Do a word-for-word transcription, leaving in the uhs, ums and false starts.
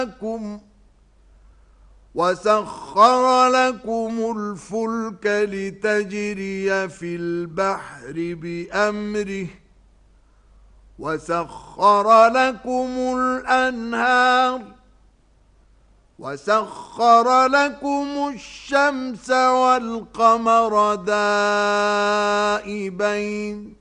لكم وسخر لكم الفلك لتجري في البحر بأمره وسخر لكم الأنهار وسخر لكم الشمس والقمر دائبين